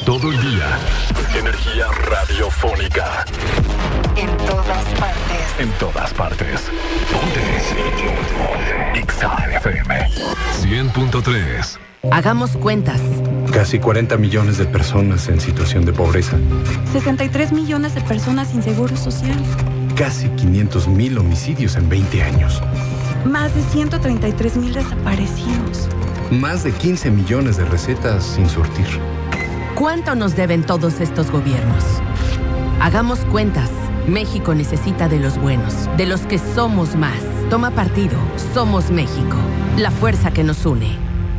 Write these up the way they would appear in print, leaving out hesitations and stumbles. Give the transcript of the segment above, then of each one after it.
Todo el día. Energía radiofónica. En todas partes. En todas partes. Ponte. XAFM 100.3. Hagamos cuentas. Casi 40 millones de personas en situación de pobreza. 63 millones de personas sin seguro social. Casi 500,000 homicidios en 20 años. Más de 133,000 desaparecidos. Más de 15 millones de recetas sin surtir. ¿Cuánto nos deben todos estos gobiernos? Hagamos cuentas. México necesita de los buenos, de los que somos más. Toma partido. Somos México. La fuerza que nos une.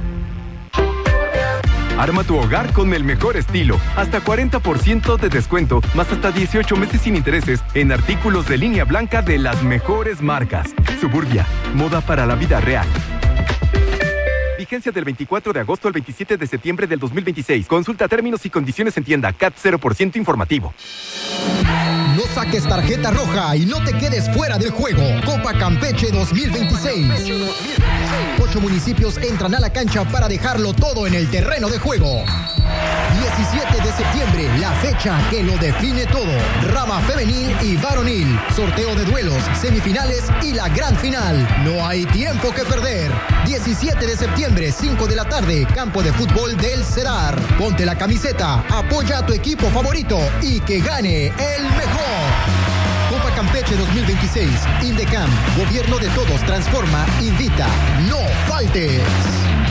Arma tu hogar con el mejor estilo. Hasta 40% de descuento, más hasta 18 meses sin intereses en artículos de línea blanca de las mejores marcas. Suburbia, moda para la vida real. Vigencia del 24 de agosto al 27 de septiembre del 2026. Consulta términos y condiciones en tienda. CAT 0% informativo. No saques tarjeta roja y no te quedes fuera del juego. Copa Campeche 2026. 8 municipios entran a la cancha para dejarlo todo en el terreno de juego. 17 de septiembre, la fecha que lo define todo. Rama femenil y varonil. Sorteo de duelos, semifinales y la gran final. No hay tiempo que perder. 17 de septiembre, 5 de la tarde, campo de fútbol del Cedar. Ponte la camiseta, apoya a tu equipo favorito y que gane el mejor. Copa Campeche 2026. Indecam, Gobierno de Todos transforma, invita. No faltes.